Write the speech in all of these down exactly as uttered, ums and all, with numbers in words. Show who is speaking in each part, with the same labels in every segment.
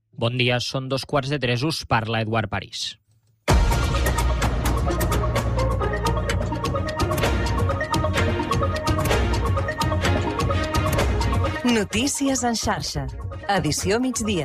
Speaker 1: Bon dia, són dos quarts de tres, us parla Eduard París.
Speaker 2: Notícies en xarxa. Edició migdia.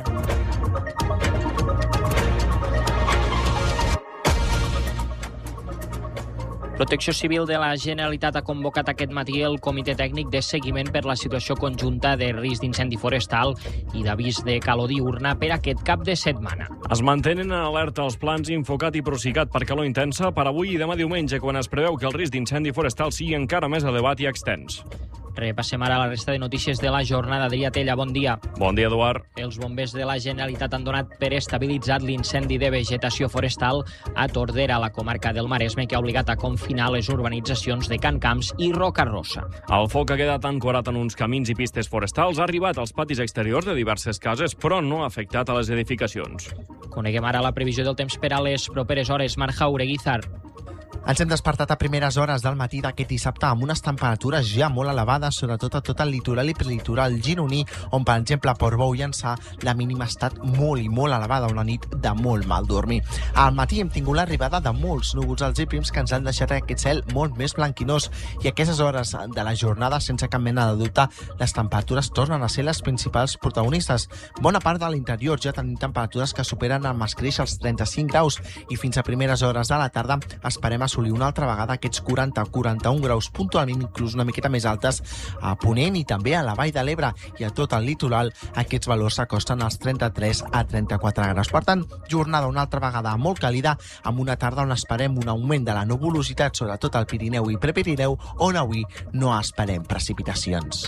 Speaker 1: Protecció Civil de la Generalitat ha convocat aquest matí el Comitè Tècnic de Seguiment per la situació conjunta de risc d'incendi forestal i d'avís de calor diürna per aquest cap de setmana.
Speaker 3: Es mantenen en alerta els plans Infocat i Procicat per calor intensa per avui i demà diumenge, quan es preveu que el risc d'incendi forestal sigui encara més elevat i extens.
Speaker 1: Repassem ara la resta de notícies de la jornada. Adrià Tella, bon dia.
Speaker 3: Bon dia, Eduard.
Speaker 1: Els bombers de la Generalitat han donat per estabilitzat l'incendi de vegetació forestal a Tordera, a la comarca del Maresme, que ha obligat a confinar les urbanitzacions de Can Camps i Rocarosa.
Speaker 3: El foc ha quedat ancorat en uns camins i pistes forestals, ha arribat als patis exteriors de diverses cases, però no ha afectat a les edificacions.
Speaker 1: Coneguem ara la previsió del temps per a les properes hores. Marc Jaureguizar.
Speaker 4: Ens hem despertat a primeres hores del matí d'aquest dissabte amb unes temperatures ja molt elevades, sobretot a tot el litoral i prelitoral gironí, on, per exemple, a Portbou i Ençà, la mínima ha estat molt i molt elevada, una nit de molt mal dormir. Al matí hem tingut l'arribada de molts núvols alts i prims que ens han deixat aquest cel molt més blanquinós, i a aquestes hores de la jornada, sense cap mena de dubte, les temperatures tornen a ser les principals protagonistes. Bona part de l'interior ja tenim temperatures que superen amb escreix els trenta-cinc graus, i fins a primeres hores de la tarda esperem assolir una altra vegada aquests quaranta a quaranta-un graus, puntualment inclús una miqueta més altes a Ponent i també a la Vall de l'Ebre, i a tot el litoral aquests valors s'acosten als trenta-tres a trenta-quatre graus. Per tant, jornada una altra vegada molt càlida, amb una tarda on esperem un augment de la nuvolositat, sobretot al Pirineu i Prepirineu, on avui no esperem precipitacions.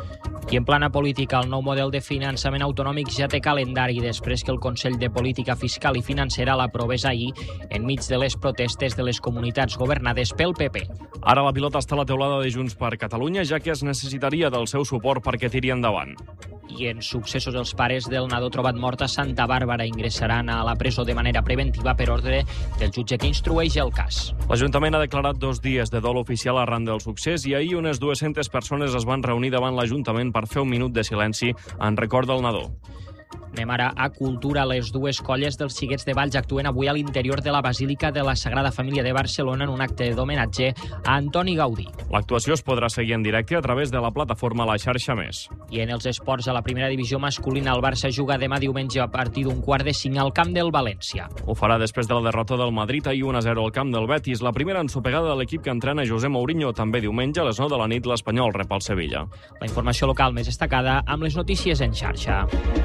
Speaker 1: I en plana política, el nou model de finançament autonòmic ja té calendari després que el Consell de Política Fiscal i Financera l'aprovés ahir enmig de les protestes de les comunitats governades pel P P.
Speaker 3: Ara la pilota està a la teulada de Junts per Catalunya, ja que es necessitaria del seu suport perquè tiri endavant.
Speaker 1: I en successos, els pares del nadó trobat mort a Santa Bàrbara ingressaran a la presó de manera preventiva per ordre del jutge que instrueix el cas.
Speaker 3: L'Ajuntament ha declarat dos dies de dol oficial arran del succés i ahir unes dues-centes persones es van reunir davant l'Ajuntament per fer un minut de silenci en record del nadó.
Speaker 1: Anem ara a cultura. Les dues colles dels Xiquets de Valls actuen avui a l'interior de la Basílica de la Sagrada Família de Barcelona en un acte d'homenatge a Antoni Gaudí.
Speaker 3: L'actuació es podrà seguir en directe a través de la plataforma La Xarxa Més.
Speaker 1: I en els esports, a la primera divisió masculina, el Barça juga demà diumenge a partir d'un quart de cinc al camp del València.
Speaker 3: Ho farà després de la derrota del Madrid ahir un a zero al camp del Betis, la primera ensopegada de l'equip que entrena José Mourinho. També diumenge a les nou de la nit l'Espanyol rep el Sevilla.
Speaker 1: La informació local més destacada amb les notícies en xarxa.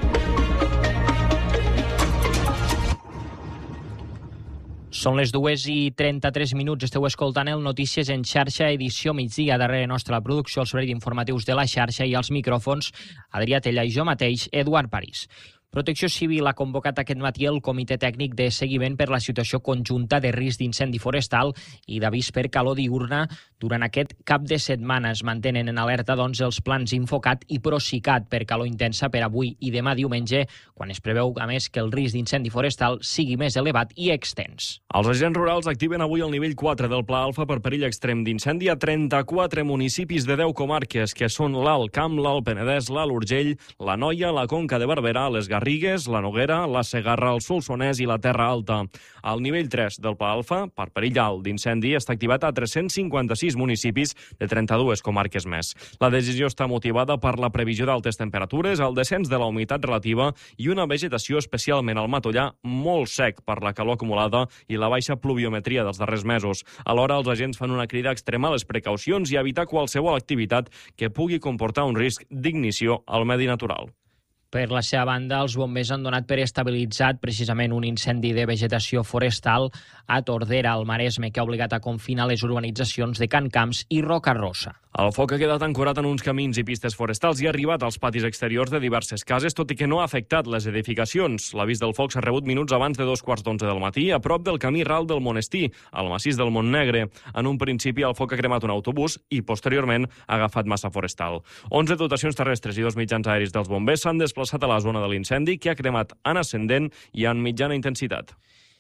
Speaker 1: Són les dues i trenta-tres minuts. Esteu escoltant el Notícies en xarxa, edició migdia. Darrere nostra la producció, el servei d'informatius de la xarxa, i als micròfons Adrià Tella i jo mateix, Eduard París. Protecció Civil ha convocat aquest matí el Comitè Tècnic de Seguiment per la situació conjunta de risc d'incendi forestal i d'avís per calor diürna durant aquest cap de setmana. Es mantenen en alerta, doncs, els plans Infocat i Procicat per calor intensa per avui i demà diumenge, quan es preveu, a més, que el risc d'incendi forestal sigui més elevat i extens.
Speaker 3: Els agents rurals activen avui el nivell quatre del Pla Alfa per perill extrem d'incendi a trenta-quatre municipis de deu comarques, que són l'Alt Camp, l'Alt Penedès, l'Alt Urgell, la Noia, la Conca de Barberà, les Garrigues, la Noguera, la Segarra, el Solsonès i la Terra Alta. El nivell tres del Pla Alfa, per perill alt d'incendi, està activat a tres-cents cinquanta-sis municipis de trenta-dues comarques més. La decisió està motivada per la previsió d'altes temperatures, el descens de la humitat relativa i una vegetació, especialment al matollar, molt sec per la calor acumulada i la baixa pluviometria dels darrers mesos. Alhora, els agents fan una crida a extremar les precaucions i a evitar qualsevol activitat que pugui comportar un risc d'ignició al medi natural.
Speaker 1: Per la seva banda, els bombers han donat per estabilitzat precisament un incendi de vegetació forestal a Tordera, al Maresme, que ha obligat a confinar les urbanitzacions de Can Camps i Rocarosa.
Speaker 3: El foc ha quedat ancorat en uns camins i pistes forestals i ha arribat als patis exteriors de diverses cases, tot i que no ha afectat les edificacions. L'avís del foc s'ha rebut minuts abans de dos quarts d'onze del matí, a prop del camí ral del Monestir, al massís del Montnegre. En un principi, el foc ha cremat un autobús i, posteriorment, ha agafat massa forestal. onze dotacions terrestres i dos mitjans aeris dels bombers s'han desplaçat a la zona de l'incendi, que ha cremat en ascendent i en mitjana intensitat.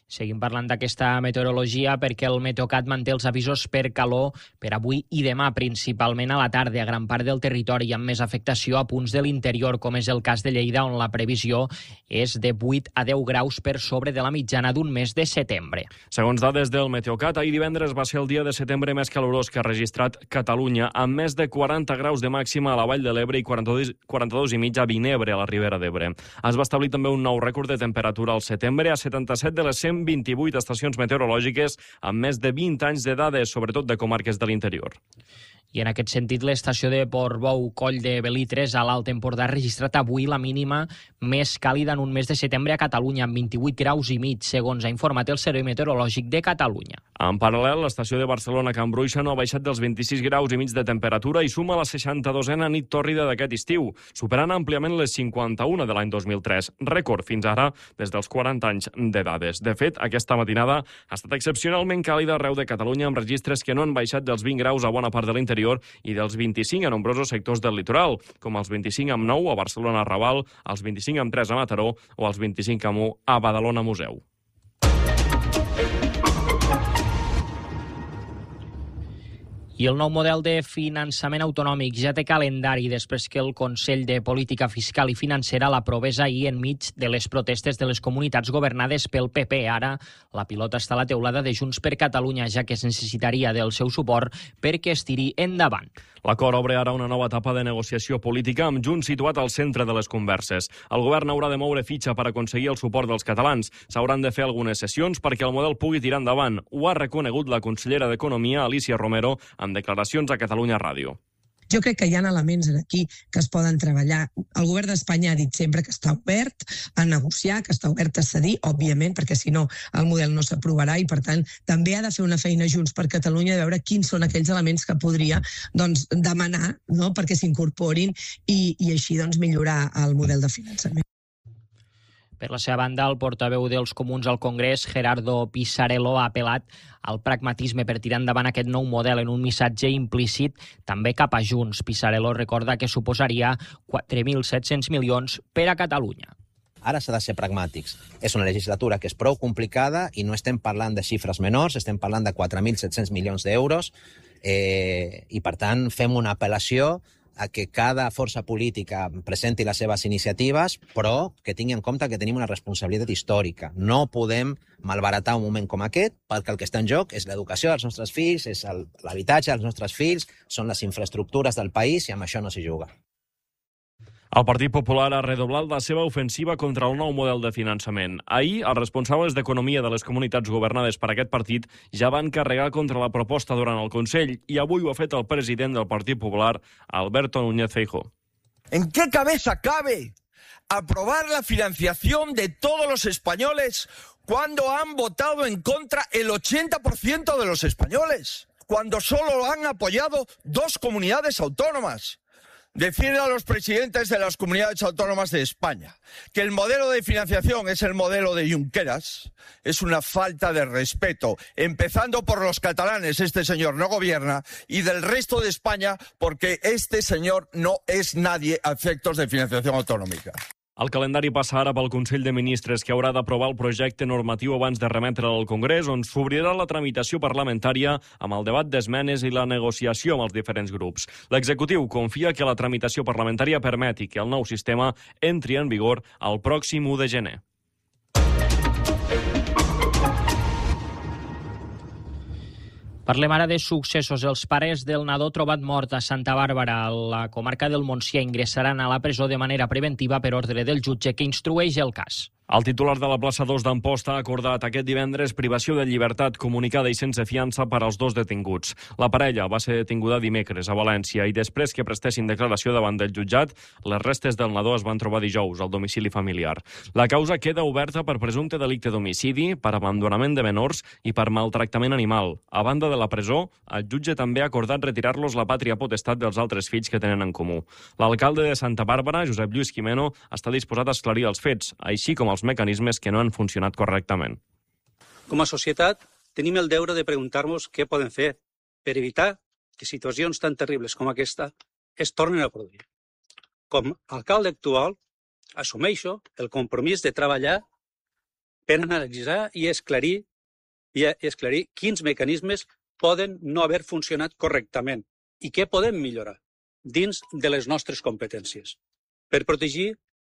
Speaker 1: Seguim parlant d'aquesta meteorologia perquè el Meteocat manté els avisos per calor per avui i demà, principalment a la tarda a gran part del territori, amb més afectació a punts de l'interior, com és el cas de Lleida, on la previsió és de vuit a deu graus per sobre de la mitjana d'un mes de setembre.
Speaker 3: Segons dades del Meteocat, ahir divendres va ser el dia de setembre més calorós que ha registrat Catalunya, amb més de quaranta graus de màxima a la Vall de l'Ebre i quaranta-dos i mig a Vinebre, a la Ribera d'Ebre. Es va establir també un nou rècord de temperatura al setembre a setanta-set de les cent vint-i-vuit estacions meteorològiques amb més de vint anys de dades, sobretot de comarques de l'interior.
Speaker 1: I en aquest sentit, l'estació de Portbou, Coll de Belitres, a l'Alt Empordà, ha registrat avui la mínima més càlida en un mes de setembre a Catalunya, amb vint-i-vuit graus i mig, segons ha informat el Servei Meteorològic de Catalunya.
Speaker 3: En paral·lel, l'estació de Barcelona, Can Bruixa, no ha baixat dels vint-i-sis graus i mig de temperatura i suma la seixanta-dosena nit tòrrida d'aquest estiu, superant àmpliament les cinquanta-una de l'any dos mil tres, rècord fins ara des dels quaranta anys de dades. De fet, aquesta matinada ha estat excepcionalment càlida arreu de Catalunya, amb registres que no han baixat dels vint graus a bona part de l'interior i dels vint-i-cinc a nombrosos sectors del litoral, com els vint-i-cinc amb nou a Barcelona Raval, els vint-i-cinc amb tres a Mataró o els vint-i-cinc amb u a Badalona Museu.
Speaker 1: I el nou model de finançament autonòmic ja té calendari després que el Consell de Política Fiscal i Financera l'aprovés ahir enmig de les protestes de les comunitats governades pel P P. Ara la pilota està a la teulada de Junts per Catalunya, ja que es necessitaria del seu suport perquè es tiri endavant.
Speaker 3: L'acord obre ara una nova etapa de negociació política amb Junts situat al centre de les converses. El govern haurà de moure fitxa per aconseguir el suport dels catalans. S'hauran de fer algunes sessions perquè el model pugui tirar endavant. Ho ha reconegut la consellera d'Economia, Alicia Romero, en declaracions a Catalunya Ràdio.
Speaker 5: Jo crec que hi ha elements aquí que es poden treballar. El govern d'Espanya ha dit sempre que està obert a negociar, que està obert a cedir, òbviament, perquè si no el model no s'aprovarà i, per tant, també ha de fer una feina Junts per Catalunya de veure quins són aquells elements que podria doncs, demanar, no?, perquè s'incorporin i, i així doncs, millorar el model de finançament.
Speaker 1: Per la seva banda, el portaveu dels Comuns al Congrés, Gerardo Pisarello, ha apel·lat al pragmatisme per tirar endavant aquest nou model en un missatge implícit també cap a Junts. Pisarello recorda que suposaria quatre mil set-cents milions per a Catalunya.
Speaker 6: Ara s'ha de ser pragmàtics. És una legislatura que és prou complicada i no estem parlant de xifres menors, estem parlant de quatre mil set-cents milions d'euros eh, i, per tant, fem una apel·lació a que cada força política presenti les seves iniciatives, però que tingui en compte que tenim una responsabilitat històrica. No podem malbaratar un moment com aquest, perquè el que està en joc és l'educació dels nostres fills, és l'habitatge dels nostres fills, són les infraestructures del país i amb això no s'hi juga.
Speaker 3: El Partit Popular ha redoblat la seva ofensiva contra el nou model de finançament. Ahir, els responsables d'Economia de les comunitats governades per aquest partit ja van carregar contra la proposta durant el Consell i avui ho ha fet el president del Partit Popular, Alberto Núñez Feijóo.
Speaker 7: ¿En qué cabeza cabe aprobar la financiación de todos los españoles cuando han votado en contra el ochenta por ciento de los españoles? Cuando solo lo han apoyado dos comunidades autónomas. Decirle a los presidentes de las comunidades autónomas de España que el modelo de financiación es el modelo de Junqueras es una falta de respeto, empezando por los catalanes, este señor no gobierna, y del resto de España, porque este señor no es nadie a efectos de financiación autonómica.
Speaker 3: El calendari passa ara pel Consell de Ministres, que haurà d'aprovar el projecte normatiu abans de remetre'l al Congrés, on s'obrirà la tramitació parlamentària amb el debat d'esmenes i la negociació amb els diferents grups. L'executiu confia que la tramitació parlamentària permeti que el nou sistema entri en vigor el pròxim u de gener.
Speaker 1: Parlem ara de successos. Els pares del nadó trobat mort a Santa Bàrbara, a la comarca del Montsià, ingressaran a la presó de manera preventiva per ordre del jutge que instrueix el cas.
Speaker 3: El titular de la plaça dos d'Amposta ha acordat aquest divendres privació de llibertat comunicada i sense fiança per als dos detinguts. La parella va ser detinguda dimecres a València i després que prestessin declaració davant del jutjat, les restes del nadó es van trobar dijous al domicili familiar. La causa queda oberta per presumpte delicte d'homicidi, per abandonament de menors i per maltractament animal. A banda de la presó, el jutge també ha acordat retirar-los la pàtria potestat dels altres fills que tenen en comú. L'alcalde de Santa Bàrbara, Josep Lluís Quimeno, està disposat a esclarir els fets, així com els mecanismes que no han funcionat correctament.
Speaker 8: Com a societat, tenim el deure de preguntar-nos què podem fer per evitar que situacions tan terribles com aquesta es tornin a produir. Com a alcalde actual, assumeixo el compromís de treballar per analitzar i esclarir, i esclarir quins mecanismes poden no haver funcionat correctament i què podem millorar dins de les nostres competències per protegir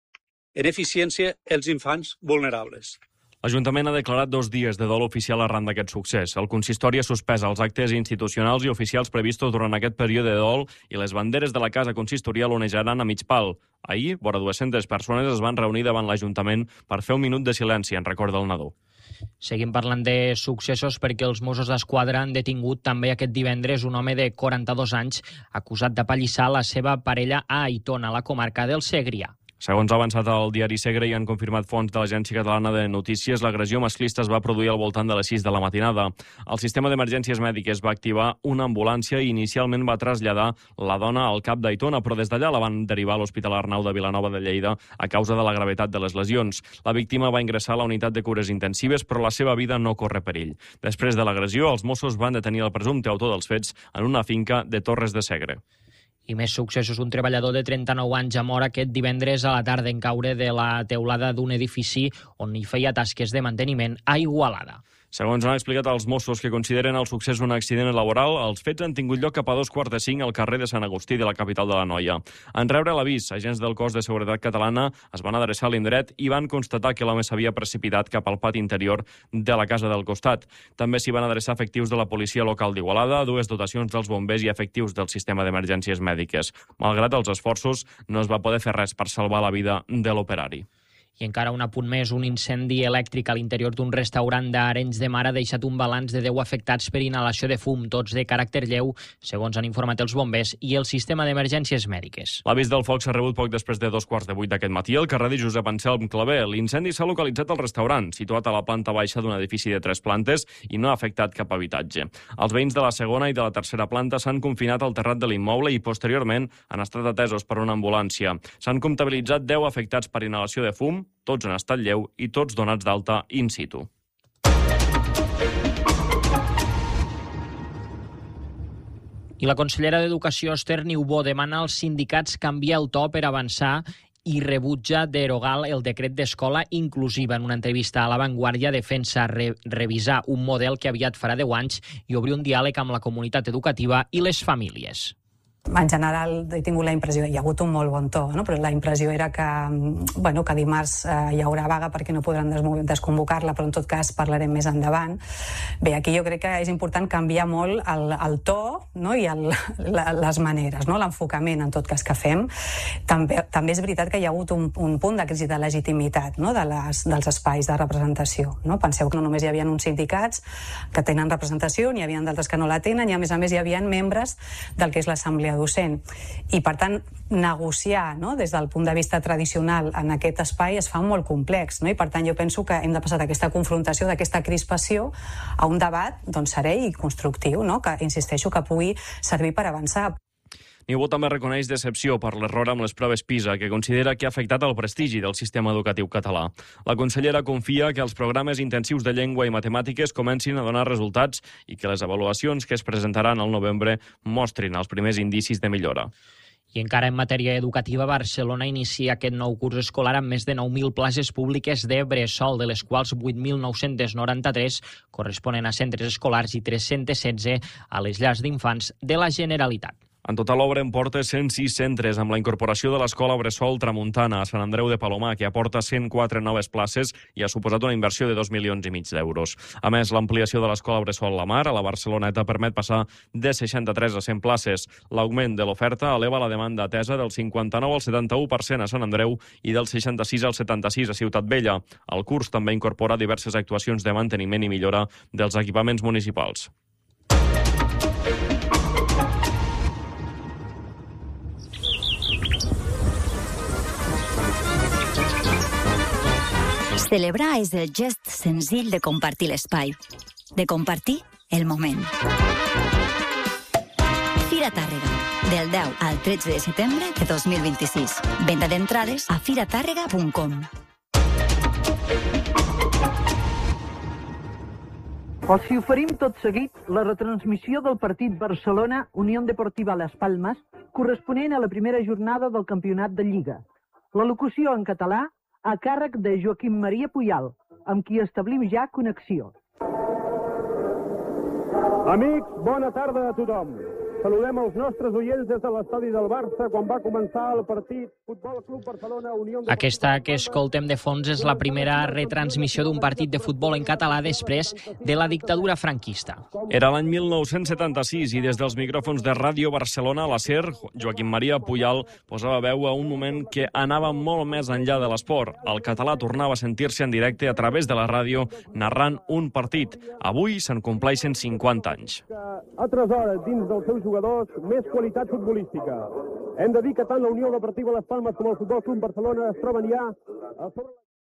Speaker 8: en eficiència els infants vulnerables.
Speaker 3: L'Ajuntament ha declarat dos dies de dol oficial arran d'aquest succés. El consistori ha suspès els actes institucionals i oficials previstos durant aquest període de dol i les banderes de la casa consistorial onejaran a mig pal. Ahir, vora dues-centes persones es van reunir davant l'Ajuntament per fer un minut de silenci en record del nadó.
Speaker 1: Seguim parlant de successos perquè els Mossos d'Esquadra han detingut també aquest divendres un home de quaranta-dos anys acusat d'apallissar la seva parella a Aitona, a la comarca del Segrià.
Speaker 3: Segons ha avançat el diari Segre i han confirmat fonts de l'Agència Catalana de Notícies, l'agressió masclista es va produir al voltant de les sis de la matinada. El sistema d'emergències mèdiques va activar una ambulància i inicialment va traslladar la dona al cap d'Aitona, però des d'allà la van derivar a l'Hospital Arnau de Vilanova de Lleida a causa de la gravetat de les lesions. La víctima va ingressar a la unitat de cures intensives, però la seva vida no corre perill. Després de l'agressió, els Mossos van detenir el presumpte autor dels fets en una finca de Torres de Segre.
Speaker 1: I més successos. Un treballador de trenta-nou anys ha mort aquest divendres a la tarda en caure de la teulada d'un edifici on hi feia tasques de manteniment a Igualada.
Speaker 3: Segons han explicat els Mossos, que consideren el succés un accident laboral, els fets han tingut lloc cap a dos quarts de cinc al carrer de Sant Agustí de la capital de l'Anoia. En rebre l'avís, agents del cos de seguretat catalana es van adreçar a l'indret i van constatar que l'home s'havia precipitat cap al pati interior de la casa del costat. També s'hi van adreçar efectius de la policia local d'Igualada, dues dotacions dels bombers i efectius del sistema d'emergències mèdiques. Malgrat els esforços, no es va poder fer res per salvar la vida de l'operari.
Speaker 1: I encara un apunt més, un incendi elèctric a l'interior d'un restaurant d'Arenys de Mar ha deixat un balanç de deu afectats per inhalació de fum, tots de caràcter lleu, segons han informat els bombers i el sistema d'emergències mèdiques.
Speaker 3: L'avís del foc s'ha rebut poc després de dos quarts de vuit d'aquest matí al carrer de Josep Anselm Clavé. L'incendi s'ha localitzat al restaurant, situat a la planta baixa d'un edifici de tres plantes i no ha afectat cap habitatge. Els veïns de la segona i de la tercera planta s'han confinat al terrat de l'immoble i posteriorment han estat atesos per una ambulància. S'han comptabilitzat deu afectats per inhalació de fum, tots en estat lleu i tots donats d'alta in situ.
Speaker 1: I la consellera d'Educació, Esther Niubó, demana als sindicats canviar el to per avançar i rebutja derogar el decret d'escola inclusiva. En una entrevista a La Vanguardia defensa re revisar un model que aviat farà deu anys i obrir un diàleg amb la comunitat educativa i les famílies.
Speaker 9: En general he tingut la impressió, hi ha hagut un molt bon to, no? Però la impressió era que, bueno, que dimarts eh, hi haurà vaga perquè no podran desconvocar-la, però en tot cas parlarem més endavant. Bé, aquí jo crec que és important canviar molt el, el to, no? I el, la, les maneres, no? L'enfocament en tot cas que fem. També, també és veritat que hi ha hagut un, un punt de crisi de legitimitat, no? de les, dels espais de representació. No? Penseu que no només hi havia uns sindicats que tenen representació, n'hi havia d'altres que no la tenen, i a més a més hi havia membres del que és l'assemblea docent. I, per tant, negociar, no? des del punt de vista tradicional en aquest espai es fa molt complex, no? I, per tant, jo penso que hem de passar d'aquesta confrontació, d'aquesta crispació, a un debat doncs, serè i constructiu, no? Que, insisteixo, que pugui servir per avançar.
Speaker 3: Niubó també reconeix decepció per l'error amb les proves PISA, que considera que ha afectat el prestigi del sistema educatiu català. La consellera confia que els programes intensius de llengua i matemàtiques comencin a donar resultats i que les avaluacions que es presentaran al novembre mostrin els primers indicis de millora.
Speaker 1: I encara en matèria educativa, Barcelona inicia aquest nou curs escolar amb més de nou mil places públiques de bressol, de les quals vuit mil nou-cents noranta-tres corresponen a centres escolars i tres-cents setze a les llars d'infants de la Generalitat.
Speaker 3: En total obren portes cent sis centres amb la incorporació de l'Escola Bressol Tramuntana a Sant Andreu de Palomar, que aporta cent quatre noves places i ha suposat una inversió de dos milions i mig d'euros. A més, l'ampliació de l'Escola Bressol La Mar a la Barceloneta permet passar de seixanta-tres a cent places. L'augment de l'oferta eleva la demanda atesa del cinquanta-nou al setanta-u per cent a Sant Andreu i del seixanta-sis al setanta-sis a Ciutat Vella. El curs també incorpora diverses actuacions de manteniment i millora dels equipaments municipals.
Speaker 10: Celebrar és el gest senzill de compartir l'espai, de compartir el moment. Fira Tàrrega, del deu al tretze de setembre de dos mil vint-i-sis. Venda d'entrades a fira tàrrega punt com.
Speaker 11: Els hi oferim tot seguit la retransmissió del partit Barcelona-Unión Deportiva Las Palmas corresponent a la primera jornada del campionat de Lliga. La locució en català a càrrec de Joaquim Maria Puyal. amb qui establim ja connexió.
Speaker 12: Amics, bona tarda a tothom. Saludem els nostres oients des de l'estadi del Barça quan va començar el partit Futbol Club Barcelona Unió de...
Speaker 1: Aquesta que escoltem de fons és la primera retransmissió d'un partit de futbol en català després de la dictadura franquista.
Speaker 3: Era l'any mil nou-cents setanta-sis i des dels micròfons de Ràdio Barcelona, la SER, Joaquim Maria Puyal posava veu a un moment que anava molt més enllà de l'esport. El català tornava a sentir-se en directe a través de la ràdio narrant un partit. Avui se'n compleixen cinquanta anys.
Speaker 12: Atresora dins dels seus jugadors més qualitat futbolística. Hem de dir que tant la Unió Deportiva Las Palmes com el Futbol Club Barcelona es troben ja a sobre...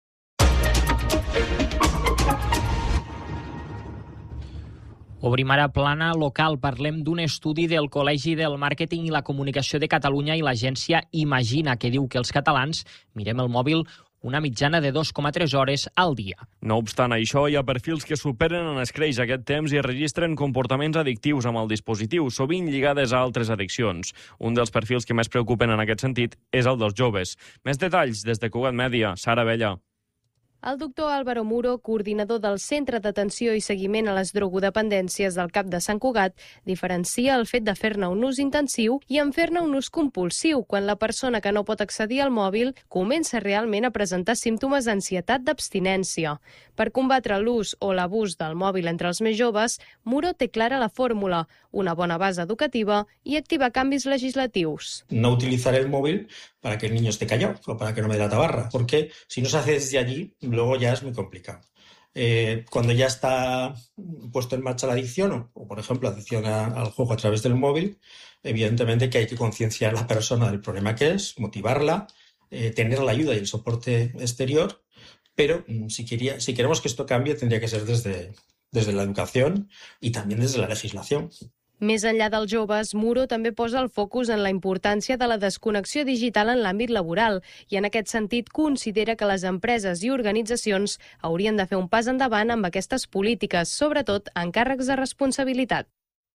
Speaker 1: Obrim ara plana local. Parlem d'un estudi del Col·legi del Màrqueting i la Comunicació de Catalunya i l'agència Imagina, que diu que els catalans mirem el mòbil una mitjana de dos coma tres hores al dia.
Speaker 3: No obstant això, hi ha perfils que superen en escreix aquest temps i registren comportaments addictius amb el dispositiu, sovint lligades a altres addiccions. Un dels perfils que més preocupen en aquest sentit és el dels joves. Més detalls des de Cugat Mèdia, Sara Abella.
Speaker 13: El doctor Álvaro Muro, coordinador del Centre d'Atenció i Seguiment a les Drogodependències del C A P de Sant Cugat, diferencia el fet de fer-ne un ús intensiu i en fer-ne un ús compulsiu, quan la persona que no pot accedir al mòbil comença realment a presentar símptomes d'ansietat d'abstinència. Per combatre l'ús o l'abús del mòbil entre els més joves, Muro té clara la fórmula, una bona base educativa i activar canvis legislatius.
Speaker 14: No utilizar el móvil para que el niño esté callado o para que no me dé la tabarra, porque si no se hace desde allí, luego ya es muy complicado. Eh, cuando ya está puesto en marcha la adicción, o, o por ejemplo, la adicción a, al juego a través del móvil, evidentemente que hay que concienciar a la persona del problema que es, motivarla, eh, tener la ayuda y el soporte exterior, pero si, quería, si queremos que esto cambie, tendría que ser desde, desde la educación y también desde la legislación.
Speaker 13: Més enllà dels joves, Muro també posa el focus en la importància de la desconnexió digital en l'àmbit laboral i en aquest sentit considera que les empreses i organitzacions haurien de fer un pas endavant amb aquestes polítiques, sobretot en càrrecs de responsabilitat.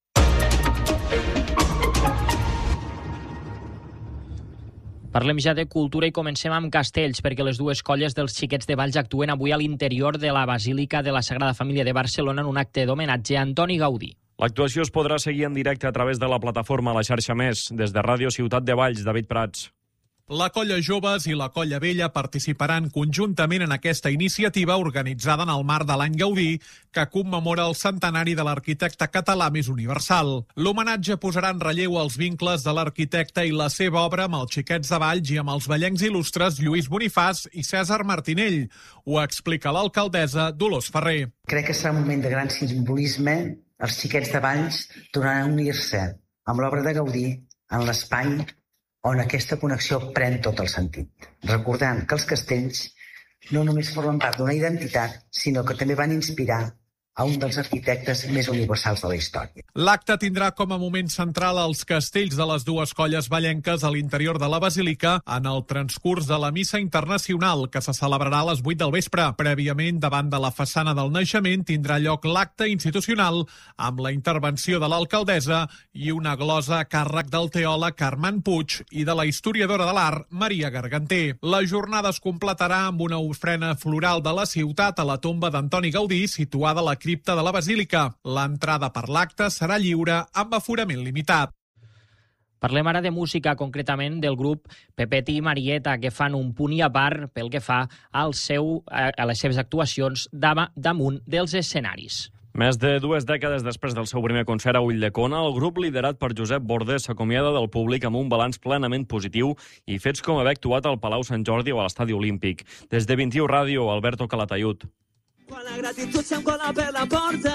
Speaker 1: Parlem ja de cultura i comencem amb castells, perquè les dues colles dels Xiquets de Valls actuen avui a l'interior de la Basílica de la Sagrada Família de Barcelona en un acte d'homenatge a Antoni Gaudí.
Speaker 3: L'actuació es podrà seguir en directe a través de la plataforma La Xarxa Més. Des de Ràdio Ciutat de Valls, David Prats.
Speaker 15: La Colla Joves i la Colla Vella participaran conjuntament en aquesta iniciativa organitzada en el marc de l'Any Gaudí, que commemora el centenari de l'arquitecte català més universal. L'homenatge posarà en relleu els vincles de l'arquitecte i la seva obra amb els Xiquets de Valls i amb els vallencs il·lustres Lluís Bonifàs i Cèsar Martinell. Ho explica l'alcaldessa Dolors Ferrer.
Speaker 16: Crec que serà un moment de gran simbolisme. Els Xiquets de Valls tornaran a unir-se amb l'obra de Gaudí en l'espai on aquesta connexió pren tot el sentit, recordant que els castells no només formen part d'una identitat, sinó que també van inspirar a un dels arquitectes més universals de la història.
Speaker 15: L'acte tindrà com a moment central els castells de les dues colles vallenques a l'interior de la Basílica en el transcurs de la Missa Internacional, que se celebrarà a les vuit del vespre. Prèviament, davant de la façana del Naixement, tindrà lloc l'acte institucional amb la intervenció de l'alcaldessa i una glosa a càrrec del teòleg Carmen Puig i de la historiadora de l'art Maria Garganter. La jornada es completarà amb una ofrena floral de la ciutat a la tomba d'Antoni Gaudí, situada a la cripta de la Basílica. L'entrada per l'acte serà lliure amb aforament limitat.
Speaker 1: Parlem ara de música, concretament del grup Pepet i Marieta, que fan un punt i a part pel que fa al seu, a les seves actuacions damunt dels escenaris.
Speaker 3: Més de dues dècades després del seu primer concert a Ulldecona, el grup liderat per Josep Bordes s'acomiada del públic amb un balanç plenament positiu i fets com haver actuat al Palau Sant Jordi o a l'Estadi Olímpic. Des de vint-i-u Ràdio, Alberto Calatayud.
Speaker 17: Quan la gratitud se'm cola per la porta,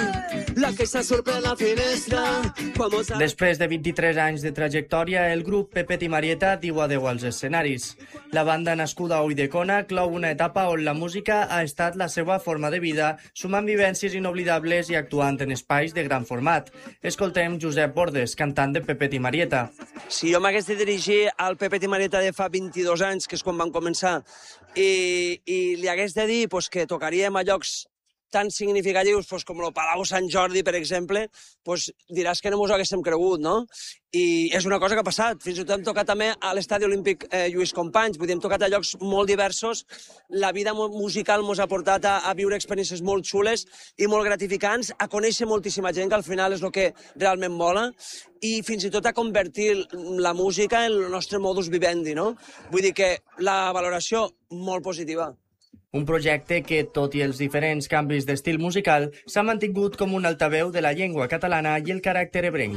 Speaker 17: la queixa surt per la finestra.
Speaker 18: Després de vint-i-tres anys de trajectòria, el grup Pepet i Marieta diu adeu als escenaris. La banda nascuda a Ulldecona clou una etapa on la música ha estat la seva forma de vida, sumant vivències inoblidables i actuant en espais de gran format. Escoltem Josep Bordes, cantant de Pepet i Marieta.
Speaker 17: Si jo m'hagués de dirigir al Pepet i Marieta de fa vint-i-dos anys, que és quan van començar, i, i li hagués de dir pues, que tocaríem a llocs
Speaker 19: tan significatius pues, com el Palau Sant Jordi, per exemple, pues, diràs que no mos ho haguéssim cregut, no? I és una cosa que ha passat. Fins i tot hem tocat també a l'Estadi Olímpic eh, Lluís Companys, vull dir, hem tocat a llocs molt diversos. La vida musical mos ha portat a, a viure experiències molt xules i molt gratificants, a conèixer moltíssima gent, que al final és el que realment mola, i fins i tot a convertir la música en el nostre modus vivendi, no? Vull dir que la valoració molt positiva.
Speaker 18: Un projecte que, tot i els diferents canvis d'estil musical, s'ha mantingut com un altaveu de la llengua catalana i el caràcter ebrenc.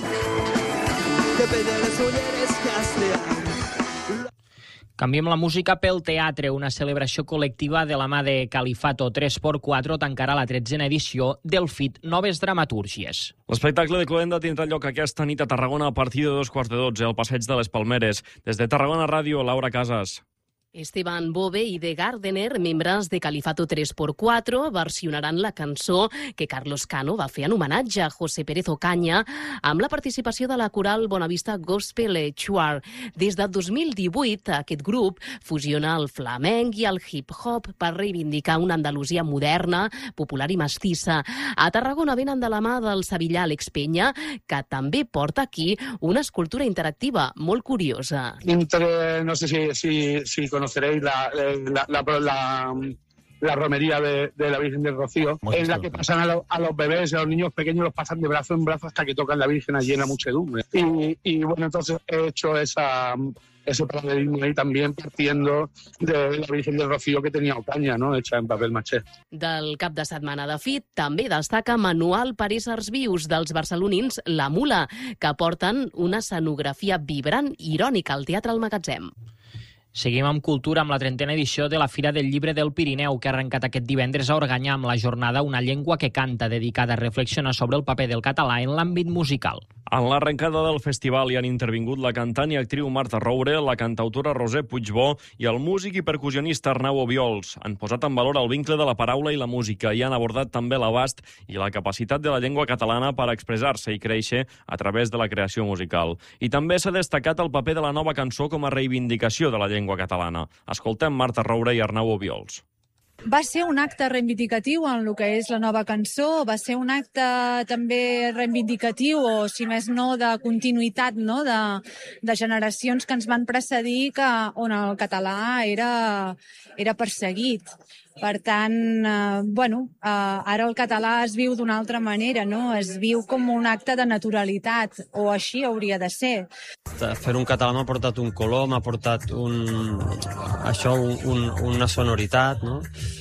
Speaker 1: Canviem la música pel teatre. Una celebració col·lectiva de la mà de Califato tres per quatre tancarà la tretzena edició del F I T Noves Dramatúrgies.
Speaker 3: L'espectacle de Cloenda tindrà lloc aquesta nit a Tarragona a partir de dos quarts de dotze al Passeig de les Palmeres. Des de Tarragona Ràdio, Laura Casas.
Speaker 20: Esteban Bove i The Gardener, membres de Califato tres per quatre, versionaran la cançó que Carlos Cano va fer en homenatge a José Pérez Ocaña amb la participació de la coral Bonavista Gospel Choir. Des de dos mil divuit, aquest grup fusiona el flamenc i el hip-hop per reivindicar una Andalusia moderna, popular i mestissa. A Tarragona venen de la mà del sevillà Àlex Peña, que també porta aquí una escultura interactiva molt curiosa.
Speaker 21: Entre, no sé si, si, si conoceréis la, la, la, la, la romería de, de la Virgen del Rocío, Muy en la que pasan a, lo, a los bebés, a los niños pequeños, los pasan de brazo en brazo hasta que tocan la Virgen allí en la muchedumbre. Y, y bueno, entonces he hecho esa, ese paralelismo ahí también partiendo de la Virgen del Rocío que tenía Ocaña, ¿no? Hecha en papel maché.
Speaker 20: Del cap de setmana de F I T també destaca Manual per éssers vius dels barcelonins La Mula, que porten una escenografia vibrant i irònica al Teatre al Magatzem.
Speaker 1: Seguim amb cultura amb la trentena edició de la Fira del Llibre del Pirineu, que ha arrencat aquest divendres a Organyà amb la jornada Una llengua que canta, dedicada a reflexionar sobre el paper del català en l'àmbit musical.
Speaker 3: En l'arrencada del festival hi han intervingut la cantant i actriu Marta Roure, la cantautora Roser Puigbó i el músic i percussionista Arnau Obiols. Han posat en valor el vincle de la paraula i la música i han abordat també l'abast i la capacitat de la llengua catalana per expressar-se i créixer a través de la creació musical. I també s'ha destacat el paper de la nova cançó com a reivindicació de la llengua catalana. Escoltem Marta Roure i Arnau Obiols.
Speaker 22: Va ser un acte reivindicatiu en el que és la nova cançó, va ser un acte també reivindicatiu, o si més no, de continuïtat, no? de, de generacions que ens van precedir, que, on el català era, era perseguit. Per tant, eh, bueno, eh, ara el català es viu d'una altra manera, no? Es viu com un acte de naturalitat, o així hauria de ser.
Speaker 23: Fer un català m'ha portat un color, m'ha portat un, això, un, una sonoritat, no?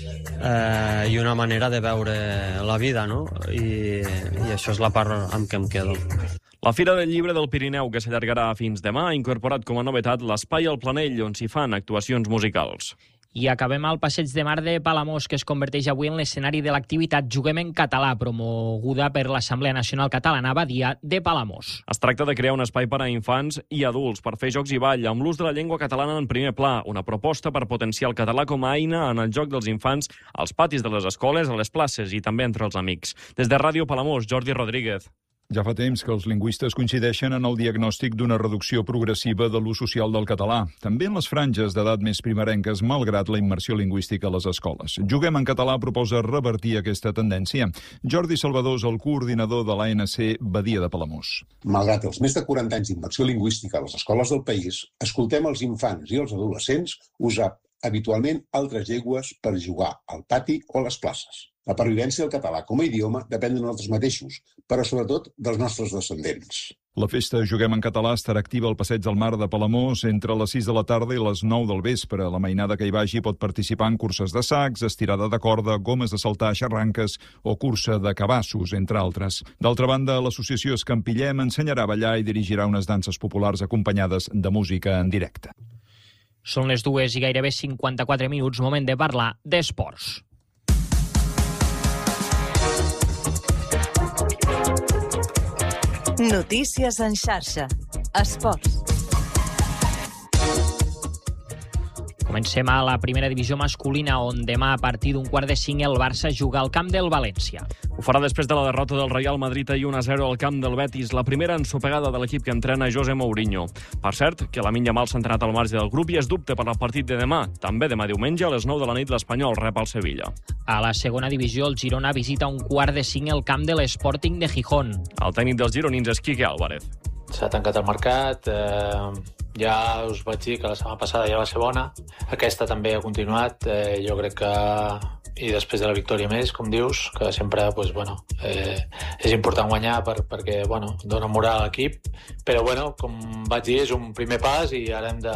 Speaker 23: Eh, i una manera de veure la vida, no? I, i això és la part amb què em quedo.
Speaker 3: La Fira del Llibre del Pirineu, que s'allargarà fins demà, ha incorporat com a novetat l'Espai al Planell, on s'hi fan actuacions musicals.
Speaker 1: I acabem al Passeig de Mar de Palamós, que es converteix avui en l'escenari de l'activitat Juguem en Català, promoguda per l'Assemblea Nacional Catalana Badia de Palamós.
Speaker 3: Es tracta de crear un espai per a infants i adults per fer jocs i ball, amb l'ús de la llengua catalana en primer pla, una proposta per potenciar el català com a eina en el joc dels infants als patis de les escoles, a les places i també entre els amics. Des de Ràdio Palamós, Jordi Rodríguez.
Speaker 24: Ja fa temps que els lingüistes coincideixen en el diagnòstic d'una reducció progressiva de l'ús social del català, també en les franges d'edat més primerenques, malgrat la immersió lingüística a les escoles. Juguem en Català proposa revertir aquesta tendència. Jordi Salvador és el coordinador de l'A N C Badia de Palamós.
Speaker 25: Malgrat els més de quaranta anys d'immersió lingüística a les escoles del país, escoltem els infants i els adolescents usar habitualment altres llengües per jugar al pati o a les places. La pervivència del català com a idioma depèn de nosaltres mateixos, però sobretot dels nostres descendents.
Speaker 24: La festa Juguem en Català estarà activa al Passeig del Mar de Palamós entre les sis de la tarda i les nou del vespre. La mainada que hi vagi pot participar en curses de sacs, estirada de corda, gomes de saltar, xarranques o cursa de cabassos, entre altres. D'altra banda, l'associació Escampillem ensenyarà a ballar i dirigirà unes danses populars acompanyades de música en directe.
Speaker 1: Són les dues i gairebé cinquanta-quatre minuts, moment de parlar d'esports.
Speaker 2: Notícies en xarxa. Esports.
Speaker 1: Comencem a la primera divisió masculina, on demà a partir d'un quart de cinc el Barça juga al camp del València.
Speaker 3: Ho farà després de la derrota del Real Madrid ahir un a zero al camp del Betis, la primera ensopegada de l'equip que entrena José Mourinho. Per cert, que Lamine Yamal s'ha entrenat al marge del grup i es dubte per al partit de demà. També demà diumenge a les nou de la nit l'Espanyol rep al Sevilla.
Speaker 1: A la segona divisió, el Girona visita un quart de cinc el camp de l'Sporting de Gijón.
Speaker 3: El tècnic dels gironins és Quique Álvarez.
Speaker 4: S'ha tancat el mercat, eh, ja us vaig dir que la setmana passada ja va ser bona, aquesta també ha continuat, eh, jo crec que, i després de la victòria més, com dius, que sempre pues, bueno, eh, és important guanyar per, perquè bueno, dona moral a l'equip, però bueno, com vaig dir, és un primer pas i ara hem de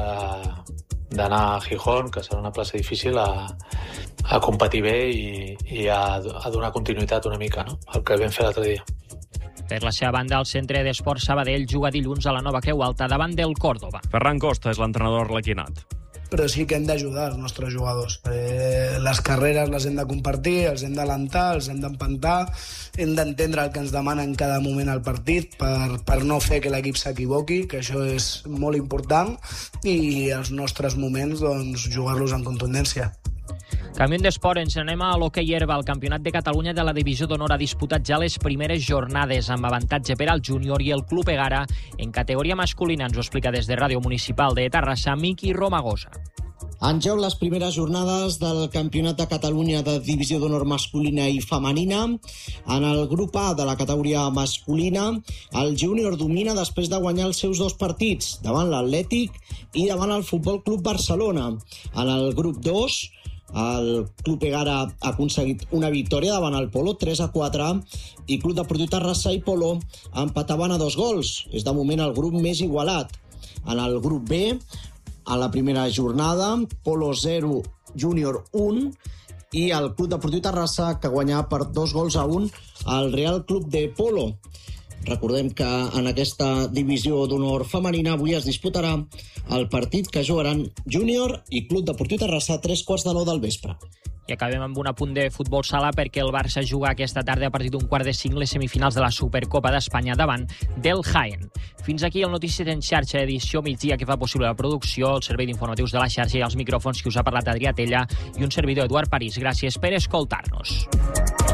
Speaker 4: d'anar a Gijón, que serà una plaça difícil, a, a competir bé i, i a, a donar continuïtat una mica, no? El que vam fer l'altre dia.
Speaker 1: Per la seva banda, el Centre d'Esports Sabadell juga dilluns a la Nova Creu Alta davant del Córdoba.
Speaker 3: Ferran Costa és l'entrenador arlequinat.
Speaker 5: Però sí que hem d'ajudar els nostres jugadors. Eh, les carreres les hem de compartir, els hem d'alentar, els hem d'empantar, hem d'entendre el que ens demana en cada moment al partit per, per no fer que l'equip s'equivoqui, que això és molt important, i els nostres moments doncs, jugar-los en contundència.
Speaker 1: Canviant d'esport, ens anem a l'hoquei herba. El Campionat de Catalunya de la Divisió d'Honor ha disputat ja les primeres jornades amb avantatge per al júnior i el Club Egara en categoria masculina. Ens ho explica des de Ràdio Municipal de Terrassa, Miqui Romagosa.
Speaker 6: En joc les primeres jornades del Campionat de Catalunya de Divisió d'Honor masculina i femenina. En el grup A de la categoria masculina, el júnior domina després de guanyar els seus dos partits, davant l'Atlètic i davant el Futbol Club Barcelona. En el grup dos, el Club Egara ha aconseguit una victòria davant el Polo, tres a quatre, i Club Deportiu Terrassa i Polo empataven a dos gols. És de moment el grup més igualat. En el grup B, a la primera jornada, Polo zero, Júnior un, i el Club Deportiu Terrassa, que guanyà per dos gols a un al Real Club de Polo. Recordem que en aquesta divisió d'honor femenina avui es disputarà el partit que jugaran Júnior i Club Deportiu Terrassa a tres quarts de nou del vespre.
Speaker 1: I acabem amb un apunt de futbol sala perquè el Barça juga aquesta tarda a partir d'un quart de cinc les semifinals de la Supercopa d'Espanya davant del Jaén. Fins aquí el Notícies en xarxa, edició migdia, que fa possible la producció, el servei d'informatius de la xarxa i els micròfons que us ha parlat Adrià Tella i un servidor Eduard París. Gràcies per escoltar-nos.